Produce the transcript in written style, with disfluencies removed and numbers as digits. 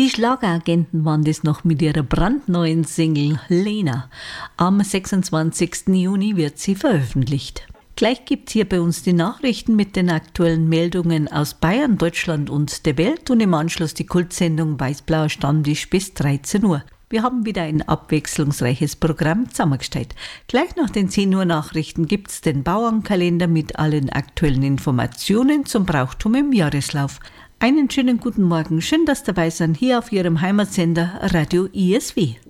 Die Schlageragenten waren das noch mit ihrer brandneuen Single Lena. Am 26. Juni wird sie veröffentlicht. Gleich gibt's hier bei uns die Nachrichten mit den aktuellen Meldungen aus Bayern, Deutschland und der Welt und im Anschluss die Kultsendung Weiß-Blauer Stammtisch bis 13 Uhr. Wir haben wieder ein abwechslungsreiches Programm zusammengestellt. Gleich nach den 10 Uhr Nachrichten gibt's den Bauernkalender mit allen aktuellen Informationen zum Brauchtum im Jahreslauf. Einen schönen guten Morgen, schön, dass dabei sind hier auf Ihrem Heimatsender Radio ISW.